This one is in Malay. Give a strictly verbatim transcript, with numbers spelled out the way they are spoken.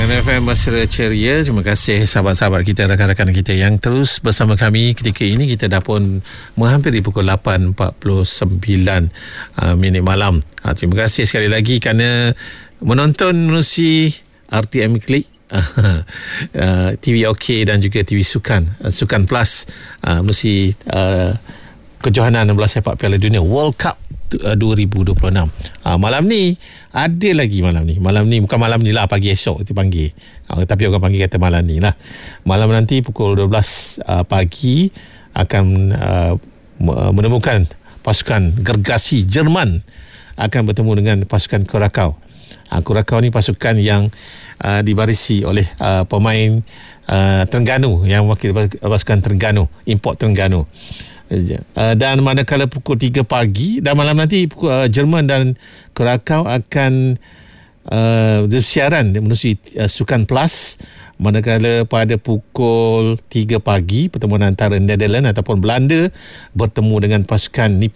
Layan F M Mesra Ceria. Terima kasih sahabat-sahabat kita, rakan-rakan kita yang terus bersama kami ketika ini. Kita dah pun menghampiri pukul lapan empat puluh sembilan uh, minit malam. uh, Terima kasih sekali lagi kerana menonton menerusi R T M Klik, uh, T V OK dan juga T V Sukan, uh, Sukan Plus, uh, menerusi uh, kejohanan enam belas sepak Piala Dunia World Cup dua ribu dua puluh enam. Ha, malam ni ada lagi malam ni. Malam ni bukan malam ni lah, pagi esok kita panggil. Ha, tapi orang panggil kata malam ni lah. Malam nanti pukul dua belas uh, pagi akan uh, menemukan pasukan gergasi Jerman akan bertemu dengan pasukan Curacao. Ha, Curacao ni pasukan yang uh, dibarisi oleh uh, pemain uh, Terengganu, yang wakil pasukan Terengganu, import Terengganu. Uh, dan manakala pukul tiga pagi dan malam nanti pukul, uh, Jerman dan Curacao akan uh, bersiaran menerusi uh, Sukan Plus, manakala pada pukul tiga pagi pertemuan antara Netherlands ataupun Belanda bertemu dengan pasukan Nippon